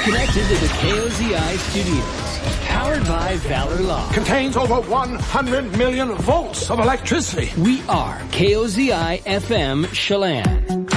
connected to the KOZI studios. Powered by Valor Law. Contains over 100 million volts of electricity. We are KOZI FM Chelan.